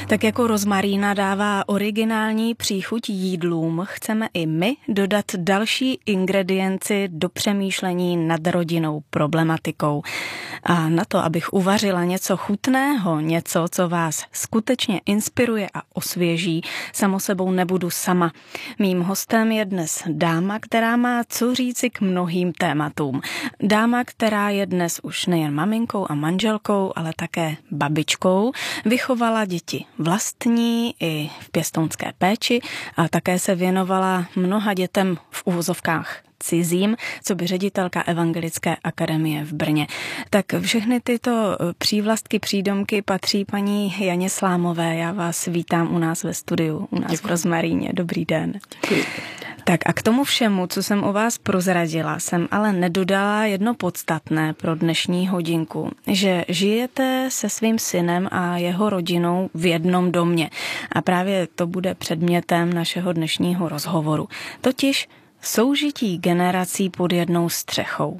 Tak jako rozmarína dává originální příchuť jídlům, chceme i my dodat další ingredienci do přemýšlení nad rodinnou problematikou. A na to, abych uvařila něco chutného, něco, co vás skutečně inspiruje a osvěží, samo sebou nebudu sama. Mým hostem je dnes dáma, která má co říci k mnohým tématům. Dáma, která je dnes už nejen maminkou a manželkou, ale také babičkou, vychovala děti vlastní i v pěstounské péči a také se věnovala mnoha dětem v uvozovkách cizím, co by ředitelka Evangelické akademie v Brně. Tak všechny tyto přívlastky, přídomky patří paní Janě Slámové. Já vás vítám u nás ve studiu, u nás Děkuji. V Rozmaríně. Dobrý den. Děkuji. Tak a k tomu všemu, co jsem o vás prozradila, jsem ale nedodala jedno podstatné pro dnešní hodinku, že žijete se svým synem a jeho rodinou v jednom domě. A právě to bude předmětem našeho dnešního rozhovoru. Totiž soužití generací pod jednou střechou.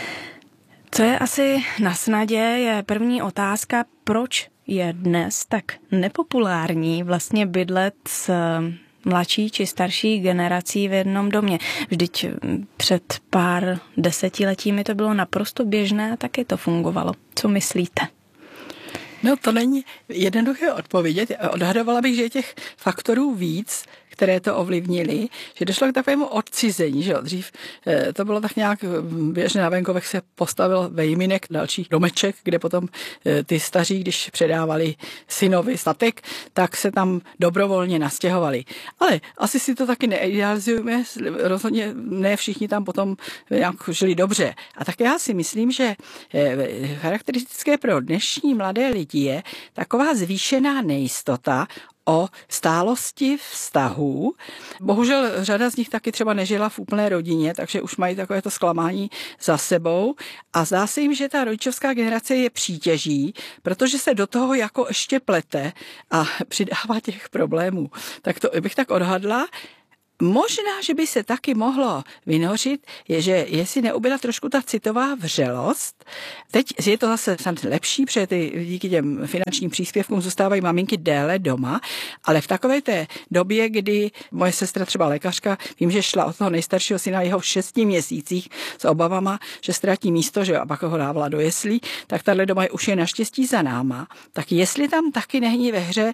Co je asi na snadě, je první otázka, proč je dnes tak nepopulární vlastně bydlet s mladší či starší generací v jednom domě. Vždyť před pár desetiletími to bylo naprosto běžné a taky to fungovalo. Co myslíte? No to není jednoduché odpovědět. Odhadovala bych, že je těch faktorů víc, které to ovlivnili, že došlo k takovému odcizení, že jo. Dřív to bylo tak nějak běžně na venkovech se postavil vejminek, další domeček, kde potom ty staří, když předávali synovi statek, tak se tam dobrovolně nastěhovali. Ale asi si to taky neidealizujeme, rozhodně ne všichni tam potom nějak žili dobře. A tak já si myslím, že charakteristické pro dnešní mladé lidi je taková zvýšená nejistota o stálosti vztahů. Bohužel řada z nich taky třeba nežila v úplné rodině, takže už mají takovéto zklamání za sebou a zdá se jim, že ta rodičovská generace je přítěží, protože se do toho jako ještě plete a přidává těch problémů. Tak to bych tak odhadla. Možná, že by se taky mohlo vynořit, je, že jestli neubyla trošku ta citová vřelost. Teď je to zase lepší, protože díky těm finančním příspěvkům zůstávají maminky déle doma, ale v takové té době, kdy moje sestra třeba lékařka, vím, že šla od toho nejstaršího syna jeho v 6 měsících s obavama, že ztratí místo, že a pak ho dávala do jeslí, tak tahle doba už je naštěstí za náma. Tak jestli tam taky není ve hře,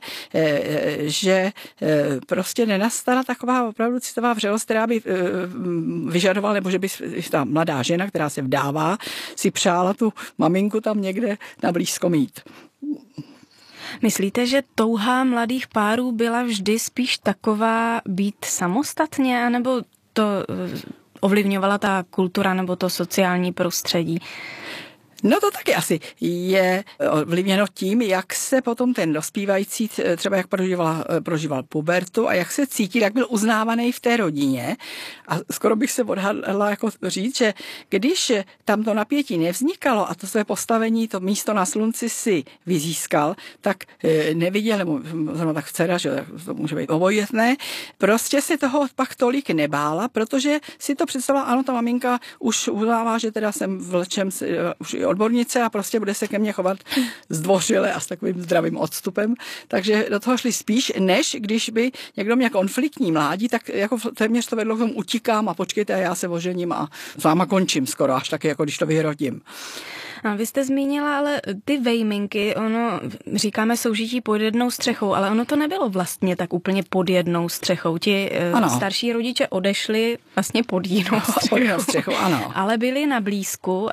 že prostě nenastala taková opravdu citová vřelost, která by vyžadovala, nebo že by ta mladá žena, která se vdává, si přála tu maminku tam někde na blízko mít. Myslíte, že touha mladých párů byla vždy spíš taková být samostatně, anebo to ovlivňovala ta kultura nebo to sociální prostředí? No to taky asi je ovlivněno tím, jak se potom ten dospívající, třeba jak prožíval pubertu a jak se cítil, jak byl uznávaný v té rodině. A skoro bych se odhadla jako říct, že když tam to napětí nevznikalo a to své postavení, to místo na slunci si vyzískal, tak neviděl, nebo zrovna tak dcera, že to může být obojetné, prostě se toho pak tolik nebála, protože si to představila, ano, ta maminka už uznává, že teda jsem vlčem, už odbornice a prostě bude se ke mně chovat zdvořile a s takovým zdravým odstupem. Takže do toho šli spíš, než když by někdo měl konfliktní mládí, tak jako téměř to vedlo k tomu utíkám a počkejte, já se ožením a s váma končím skoro, až taky, jako když to vyhrotím. A vy jste zmínila ale ty vejminky, ono říkáme soužití pod jednou střechou, ale ono to nebylo vlastně tak úplně pod jednou střechou. Ti starší rodiče odešli vlastně pod jinou střechou. Pod jinou střechou, ano. Ale byli na blízku.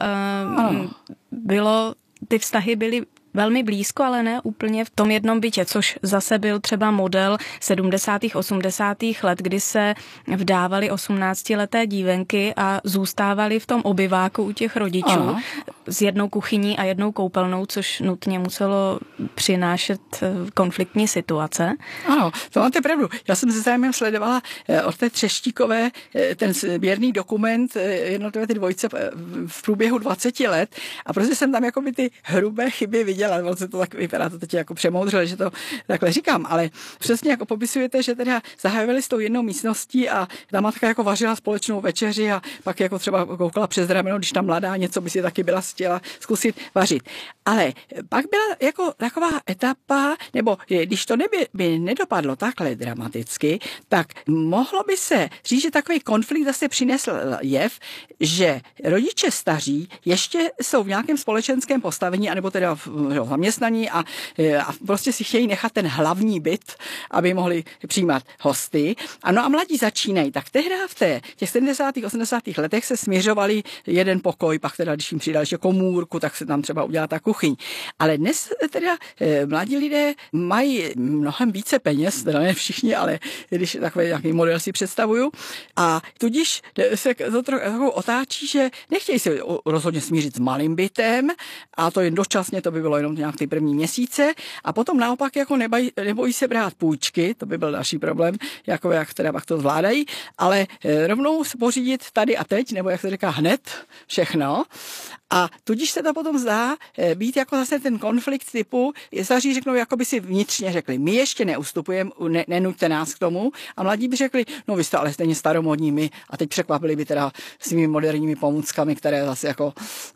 Ty vztahy byly velmi blízko, ale ne úplně v tom jednom bytě, což zase byl třeba model 70. 80. let, kdy se vdávaly 18leté dívenky a zůstávaly v tom obyváku u těch rodičů. Aha. S jednou kuchyní a jednou koupelnou, což nutně muselo přinášet konfliktní situace. Ano, to máte pravdu. Já jsem se zájmem sledovala od té Třeštíkové ten sběrný dokument jednotlivé ty dvojice v průběhu 20 let a prostě jsem tam jakoby ty hrubé chyby viděla neviděla, ale se to tak vypadá, to teď jako přemoudřil, že to takhle říkám, ale přesně jako popisujete, že teda zahajovali s tou jednou místností a ta matka jako vařila společnou večeři a pak jako třeba koukala přes rameno, když tam mladá něco by si taky byla chtěla zkusit vařit. Ale pak byla jako taková etapa, nebo když to by nedopadlo takhle dramaticky, tak mohlo by se říct, že takový konflikt zase přinesl jev, že rodiče staří ještě jsou v nějakém společenském postavení, anebo teda v zaměstnaní a prostě si chtějí nechat ten hlavní byt, aby mohli přijímat hosty. Ano a mladí začínají. Tak tehdy v těch 70. 80. letech se směřovali jeden pokoj, pak teda, když jim přidali ještě komůrku, tak se tam třeba udělá ta kuchyň. Ale dnes teda mladí lidé mají mnohem více peněz, teda ne všichni, ale když takový nějaký model si představuju. A tudíž se to trochu otáčí, že nechtějí se rozhodně smířit s malým bytem a to jen dočasně, to by bylo jenom nějak ty první měsíce a potom naopak jako nebojí se brát půjčky, to by byl další problém, jako jak teda pak to zvládají, ale rovnou se pořídit tady a teď, nebo jak se říká hned, všechno. A tudíž se to potom zdá být jako zase ten konflikt typu, staří řeknou, jako by si vnitřně řekli, my ještě neustupujeme, nenuďte nás k tomu. A mladí by řekli, no vy jste ale stejně staromodní my a teď překvapili by teda svými moderními pomůckami, které zase jako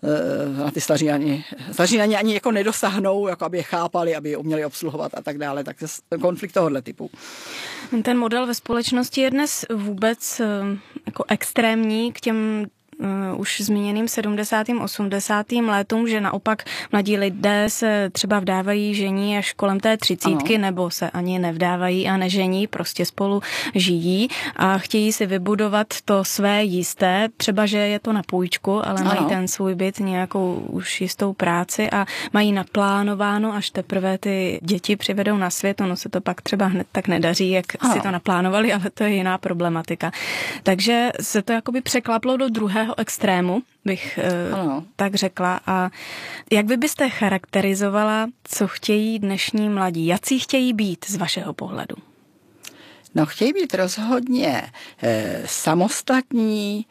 na ty staří na ně ani jako nedosáhnou, jako aby je chápali, aby je uměli obsluhovat a tak dále. Tak konflikt tohohle typu. Ten model ve společnosti je dnes vůbec jako extrémní k těm už zmíněným 70. 80. letům, že naopak mladí lidé se třeba vdávají, žení až kolem té 30, nebo se ani nevdávají a nežení, prostě spolu žijí a chtějí si vybudovat to své jisté, třeba, že je to na půjčku, ale mají ten svůj byt, nějakou už jistou práci a mají naplánováno, až teprve ty děti přivedou na svět, ono se to pak třeba hned tak nedaří, jak si to naplánovali, ale to je jiná problematika. Takže se to jakoby překlaplo do druhého extrému, bych tak řekla. A jak vy byste charakterizovala, co chtějí dnešní mladí? Jací chtějí být z vašeho pohledu? No, chtějí být rozhodně samostatní,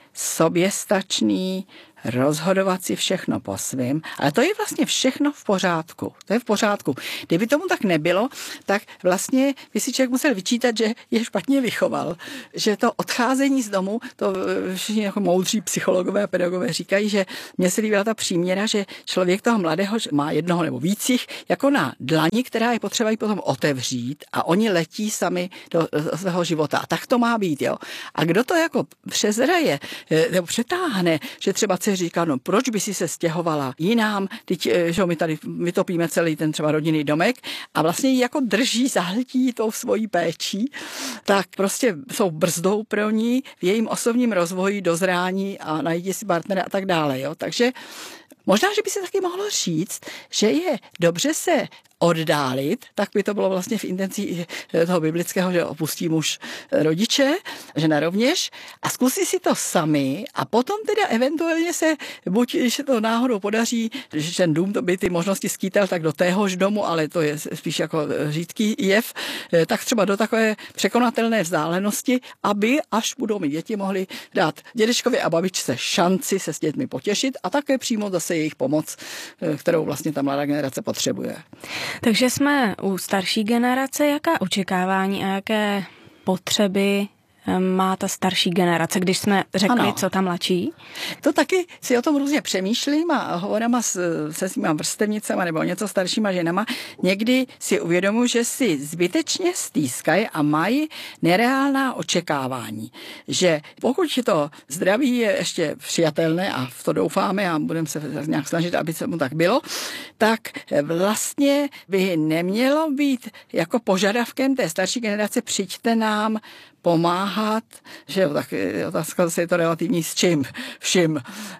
soběstační, rozhodovat si všechno po svým, ale to je vlastně všechno v pořádku. To je v pořádku. Kdyby tomu tak nebylo, tak vlastně by si člověk musel vyčítat, že je špatně vychoval. Že to odcházení z domu, to všichni jako moudří psychologové a pedagogové říkají, že mně se líbila ta příměra, že člověk toho mladého má jednoho nebo víc jich jako na dlani, která je potřeba jí potom otevřít a oni letí sami do svého života. A tak to má být, jo. A kdo to jako přezraje nebo přetáhne, že třeba říká, no proč by si se stěhovala jinám, teď, že my tady vytopíme celý ten třeba rodinný domek a vlastně ji jako drží, zahltí tou svojí péčí, tak prostě jsou brzdou pro ní v jejím osobním rozvoji, dozrání a najít si partnera a tak dále. Jo? Takže možná, že by se taky mohlo říct, že je dobře se oddálit, tak by to bylo vlastně v intenci toho biblického, že opustí muž rodiče, žena rovněž a zkusí si to sami a potom teda eventuálně se, buď když se to náhodou podaří, že ten dům to by ty možnosti skýtal, tak do téhož domu, ale to je spíš jako řídký jev, tak třeba do takové překonatelné vzdálenosti, aby až budou mít děti, mohli dát dědečkovi a babičce šanci se s dětmi potěšit a také přijmout zase jejich pomoc, kterou vlastně ta mladá generace potřebuje. Takže jsme u starší generace. Jaká očekávání a jaké potřeby má ta starší generace, když jsme řekli, co ta mladší? To taky si o tom různě přemýšlím a hovorama se svýma vrstevnicama nebo něco staršíma ženama. Někdy si uvědomuji, že si zbytečně stýskají a mají nereálná očekávání. Že pokud to zdraví je ještě přijatelné a v to doufáme a budeme se nějak snažit, aby se mu tak bylo, tak vlastně by nemělo být jako požadavkem té starší generace přijďte nám pomáhat, že jo, tak otázka zase je to relativní s čím, vším.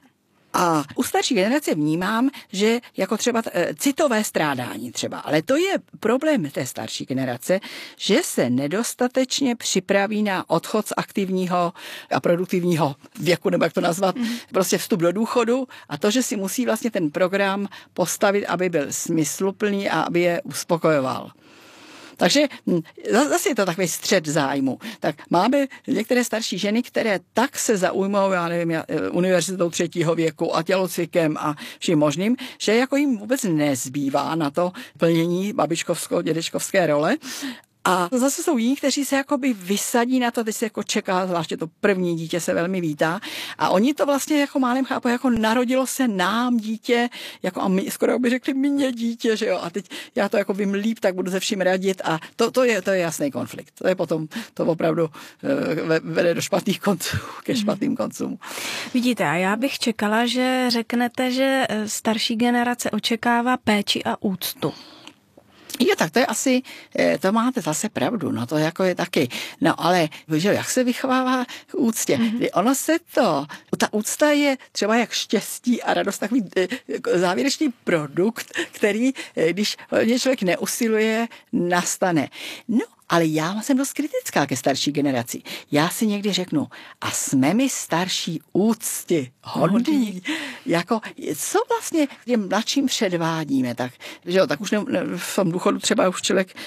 A u starší generace vnímám, že jako třeba citové strádání třeba, ale to je problém té starší generace, že se nedostatečně připraví na odchod z aktivního a produktivního věku, nebo jak to nazvat, prostě vstup do důchodu a to, že si musí vlastně ten program postavit, aby byl smysluplný a aby je uspokojoval. Takže zase je to takový střed zájmu. Tak máme některé starší ženy, které tak se zaujmou, já nevím, univerzitou 3. věku a tělocvikem a vším možným, že jako jim vůbec nezbývá na to plnění babičkovsko-dědečkovské role. A zase jsou jiní, kteří se jakoby vysadí na to, teď se jako čeká, zvláště to první dítě se velmi vítá. A oni to vlastně jako málem chápou, jako narodilo se nám dítě, jako a my, skoro by řekli mně dítě, že jo. A teď já to jako vím líp, tak budu se vším radit a to je jasný konflikt. To je potom, to opravdu vede do špatných konců, ke špatným koncům. Vidíte, a já bych čekala, že řeknete, že starší generace očekává péči a úctu. Jo, tak to je asi, to máte zase pravdu, no to jako je taky. No ale, že jak se vychovává k úctě? Ono se ta úcta je třeba jak štěstí a radost, takový závěrečný produkt, který, když člověk neusiluje, nastane. No, ale já jsem dost kritická ke starší generaci. Já si někdy řeknu, a jsme my starší úcti hodní. Jako, co vlastně těm mladším předvádíme? Tak, že jo, tak už v tom důchodu třeba už člověk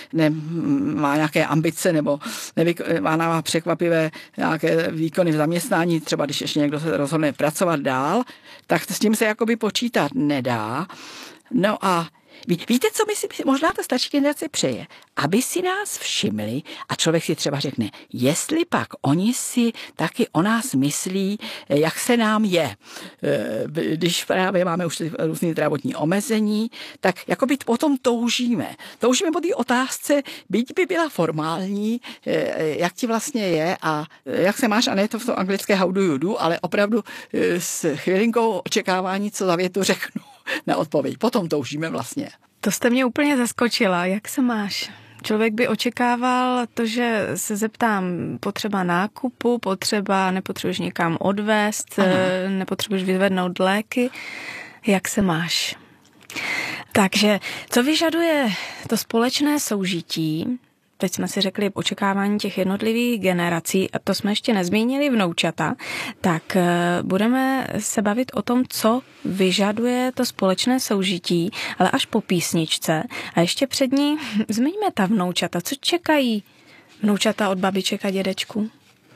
má nějaké ambice nebo má překvapivé nějaké výkony v zaměstnání, třeba když ještě někdo se rozhodne pracovat dál, tak s tím se jakoby počítat nedá. No a víte, co my si možná ta starší generace přeje? Aby si nás všimli a člověk si třeba řekne, jestli pak oni si taky o nás myslí, jak se nám je. Když právě máme už různé zdravotní omezení, tak jakoby potom toužíme. Toužíme po té otázce, byť by byla formální, jak ti vlastně je a jak se máš, a ne to v tom anglické how do you do, ale opravdu s chvilinkou očekávání, co za větu řeknu na odpověď. Potom toužíme vlastně. To jste mě úplně zaskočila. Jak se máš? Člověk by očekával to, že se zeptám potřeba nákupu, nepotřebuješ někam odvést, nepotřebuješ vyzvednout léky. Jak se máš? Takže co vyžaduje to společné soužití? Teď jsme si řekli očekávání těch jednotlivých generací, a to jsme ještě nezmínili vnoučata, tak budeme se bavit o tom, co vyžaduje to společné soužití, ale až po písničce. A ještě před ní zmiňme ta vnoučata. Co čekají vnoučata od babiček a dědečků?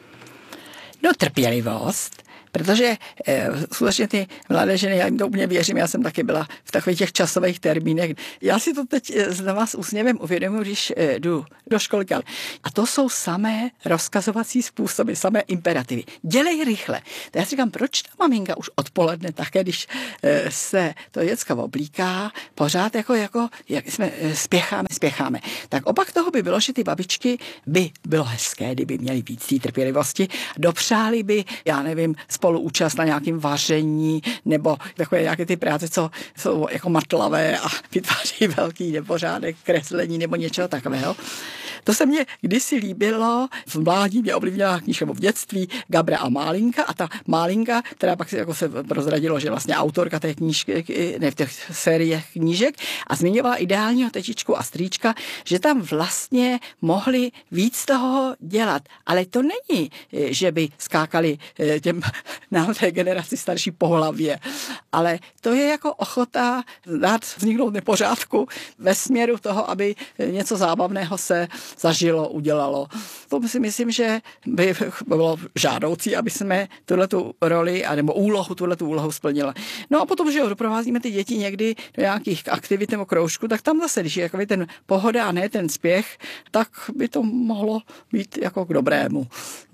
No, trpělivost. Protože skutečně ty mladé ženy, já jim to úplně věřím, já jsem taky byla v takových těch časových termínech. Já si to teď znova s úsměvem uvědomuji, když jdu do školky. A to jsou samé rozkazovací způsoby, samé imperativy. Dělej rychle. Tak já si říkám, proč ta maminka už odpoledne také, když se to děcka oblíká, pořád jak jsme spěcháme. Tak opak toho by bylo, že ty babičky by bylo hezké, kdyby měly víc té trpělivosti, dopřáli by, já nevím, spoluúčast na nějakém vaření nebo takové nějaké ty práce, co jsou jako matlavé a vytváří velký nepořádek, kreslení nebo něčeho takového. To se mně kdysi líbilo, v mládí mě ovlivnila knížka v dětství Gabra a Málinka a ta Málinka, která pak jako se prozradilo, že vlastně autorka té knížky, ne v těch sériích knížek a zmiňovala ideálního tetičku a strýčka, že tam vlastně mohli víc toho dělat. Ale to není, že by skákali těm na té generaci starší po hlavě, ale to je jako ochota dát vzniknout nepořádku ve směru toho, aby něco zábavného se zažilo, udělalo. To si myslím, že by bylo žádoucí, aby jsme tuhletu roli, nebo tuhletu úlohu splnila. No a potom, že doprovázíme ty děti někdy do nějakých aktivit nebo kroužku, tak tam zase, když je jako ten pohoda a ne ten spěch, tak by to mohlo být jako k dobrému.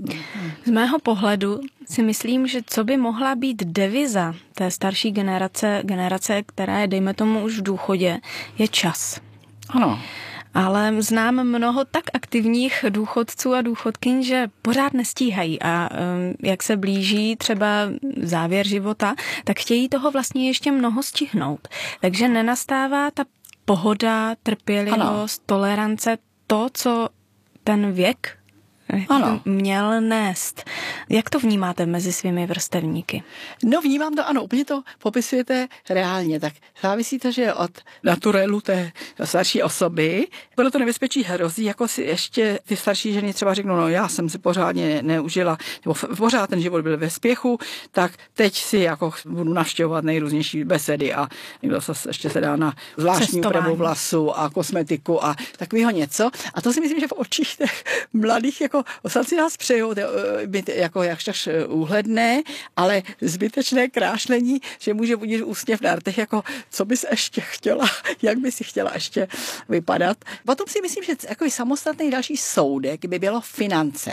Z mého pohledu si myslím, že co by mohla být deviza té starší generace, která je, dejme tomu, už v důchodě, je čas. Ano. Ale znám mnoho tak aktivních důchodců a důchodkyň, že pořád nestíhají a jak se blíží třeba závěr života, tak chtějí toho vlastně ještě mnoho stihnout. Takže nenastává ta pohoda, trpělivost, tolerance, to, co ten věk měl nést. Jak to vnímáte mezi svými vrstevníky? No vnímám to, ano, úplně to popisujete reálně. Tak závisí to, že od naturelu té starší osoby, bylo to nebezpečí hrozí, jako si ještě ty starší ženy třeba řeknou, no já jsem si pořádně neužila, nebo pořád ten život byl ve spěchu, tak teď si jako budu navštěvovat nejrůznější besedy a někdo ještě se dá na zvláštní úpravu vlasu a kosmetiku a takového něco. A to si myslím, že v očích těch mladých jako osadci nás přejou být jako jakž úhledné, ale zbytečné krášlení, že může budit úsměv na rtech, jako co bys ještě chtěla, jak by si chtěla ještě vypadat. Potom si myslím, že jako samostatný další soudek by bylo finance.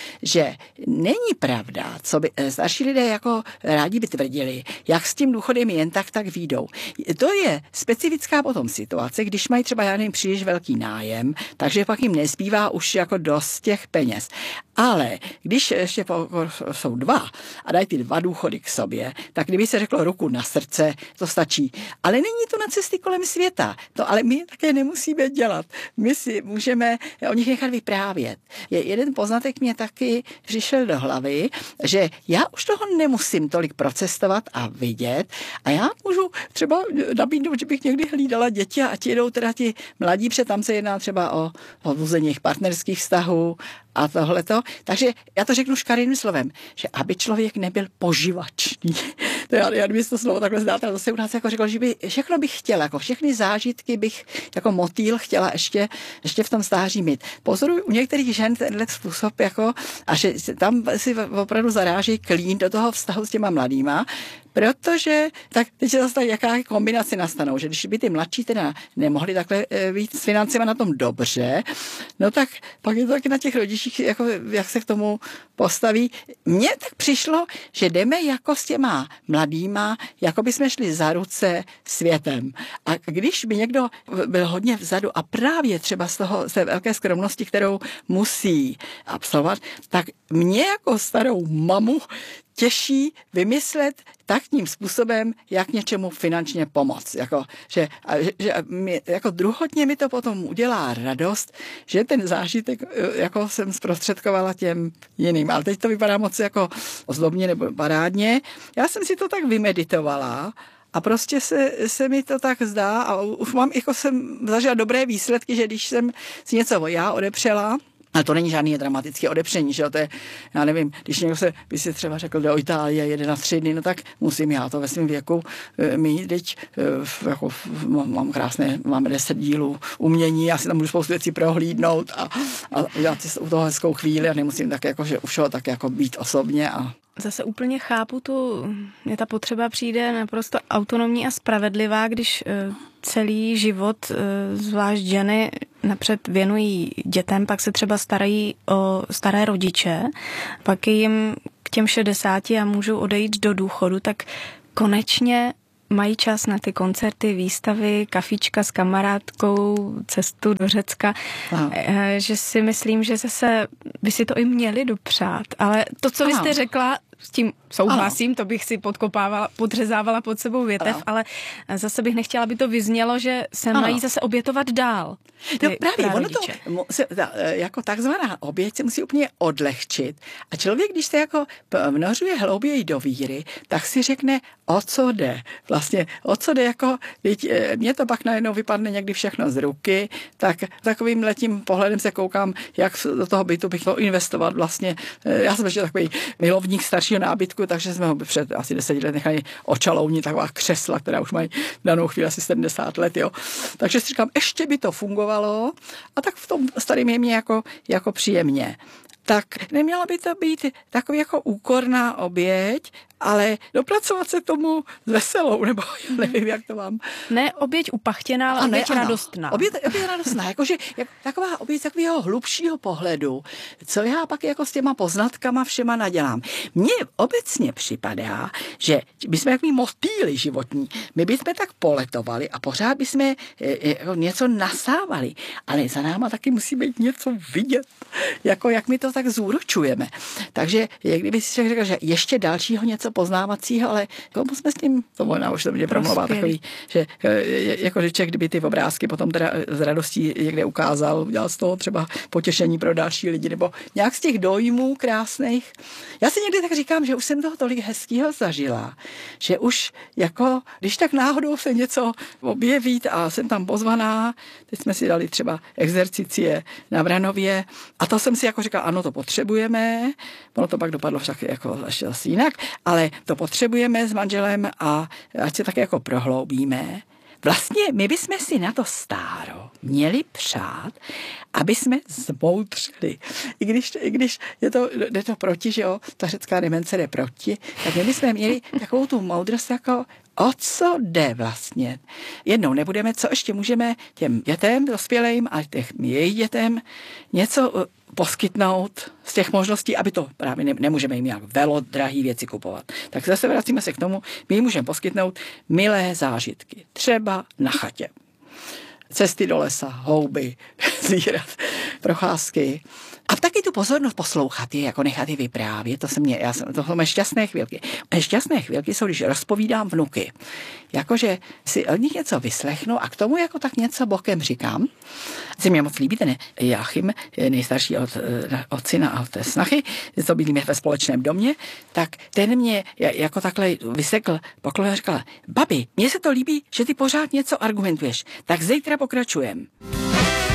Že není pravda, co by starší lidé jako rádi by tvrdili, jak s tím důchodem jen tak výjdou. To je specifická potom situace, když mají třeba, já nevím, příliš velký nájem, takže pak jim nezbývá už jako dost těch peněz. Ale když ještě jsou dva a dají ty dva důchody k sobě, tak kdyby se řeklo ruku na srdce, to stačí. Ale není to na cesty kolem světa. To ale my také nemusíme dělat. My si můžeme o nich nechat vyprávět. Jeden poznatek mě taky přišel do hlavy, že já už toho nemusím tolik procestovat a vidět a já můžu třeba nabídnout, že bych někdy hlídala děti a ať jedou teda ti mladí, protože tam se jedná třeba o povzbuzení jejich partnerských vztahů a tohleto. Takže já to řeknu škaredým slovem, že aby člověk nebyl poživačný. To já kdyby to slovo takhle zdáte, ale to se u nás jako řekl, že by všechno bych chtěla, jako všechny zážitky bych jako motýl chtěla ještě v tom stáří mít. Pozoruji u některých žen tenhle způsob, jako, a že tam si opravdu zaráží klín do toho vztahu s těma mladýma, protože tak teď se zase jaká kombinace nastanou, že když by ty mladší teda nemohli takhle být s financema na tom dobře, no tak pak je to taky na těch rodičích, jako, jak se k tomu postaví. Mně tak přišlo, že jdeme jako s těma mladýma, jako by jsme šli za ruce světem. A když by někdo byl hodně vzadu a právě třeba z té velké skromnosti, kterou musí absolvovat, tak mě jako starou mamu těší vymyslet takým způsobem, jak něčemu finančně pomoct. Jako druhotně mi to potom udělá radost, že ten zážitek jako jsem zprostředkovala těm jiným. Ale teď to vypadá moc jako ozdobně nebo parádně. Já jsem si to tak vymeditovala a prostě se mi to tak zdá a už jsem zažila dobré výsledky, že když jsem si něco já odepřela, ale to není žádný dramatické odepření, že jo, to je, já nevím, když někdo by si třeba řekl do Itálie jede na 3 dny, no tak musím já to ve svém věku mít, teď jako máme 10 dílů umění, já si tam můžu spoustu věcí prohlídnout a udělat si u toho hezkou chvíli a nemusím tak jako, že už ho tak jako být osobně a Zase úplně chápu mně ta potřeba přijde naprosto autonomní a spravedlivá, když celý život, zvlášť ženy, napřed věnují dětem, pak se třeba starají o staré rodiče, pak je jim k těm 60 a můžou odejít do důchodu, tak konečně mají čas na ty koncerty, výstavy, kafička s kamarádkou, cestu do Řecka, že si myslím, že zase by si to i měli dopřát. Ale to, co vy jste řekla, s tím souhlasím, to bych si podřezávala pod sebou větev, ale zase bych nechtěla, aby to vyznělo, že se mají zase obětovat dál. No právě, ono to jako takzvaná oběť se musí úplně odlehčit. A člověk, když se jako vnořuje hlouběji do víry, tak si řekne, o co jde. Vlastně, o co jde, jako, mně to pak najednou vypadne někdy všechno z ruky, tak takovým letím pohledem se koukám, jak do toho bytu bych chtěl investovat vlastně. Já jsem ještě takový milovník staršího nábytku, takže jsme ho před asi 10 let nechali očalounit, taková křesla, která už mají v danou chvíli asi 70 let, jo. Takže si říkám, ještě by to fungovalo a tak v tom starým je mě jako příjemně. Tak neměla by to být takový jako úkorná oběť, ale dopracovat se tomu s veselou, nebo já nevím, jak to mám. Ne oběť upachtěná, ale oběť radostná. Oběť radostná, jakože taková oběť takového hlubšího pohledu, co já pak jako s těma poznatkama všema nadělám. Mně obecně připadá, že my jsme takový motýli životní. My bychom tak poletovali a pořád bychom něco nasávali, ale za náma taky musí být něco vidět, jako jak my to tak zúročujeme. Takže kdyby si řekl, že ještě dalšího něco poznávacího, ale komu jsme s tím, to možná už to mě promlouvá takový, že jako řeček, kdyby ty obrázky potom teda z radostí někde ukázal, udělal z toho třeba potěšení pro další lidi, nebo nějak z těch dojmů krásných. Já si někdy tak říkám, že už jsem toho tolik hezkýho zažila, že už jako, když tak náhodou se něco objeví a jsem tam pozvaná, teď jsme si dali třeba exercicie na Vranově a to jsem si jako říkala, ano, to potřebujeme, ono to pak dopadlo však jako asi jinak, ale to potřebujeme s manželem a ať se také jako prohloubíme. Vlastně my bychom si na to stáro měli přát, aby jsme zmoudřili. I když jde to proti, že jo, ta řecká demence jde proti, tak my bychom měli takovou tu moudrost jako o co jde vlastně. Jednou nebudeme, co ještě můžeme těm dětem, dospělým a jejich dětem něco poskytnout z těch možností, aby to právě nemůžeme jim nějak velodrahý věci kupovat. Tak zase vracíme se k tomu, my jim můžeme poskytnout milé zážitky. Třeba na chatě. Cesty do lesa, houby, zvířat, procházky. A taky tu pozornost poslouchat je, jako nechat je vyprávět, to jsou mé šťastné chvilky. Šťastné chvilky jsou, když rozpovídám vnuky. Jakože si od nich něco vyslechnu a k tomu jako tak něco bokem říkám. Se mě moc líbí ten Jáchym, nejstarší od syna a od té snachy, co bydlíme ve společném domě, tak ten mě jako takhle vysekl poklon a říkal, babi, mně se to líbí, že ty pořád něco argumentuješ, tak zítra pokračujem.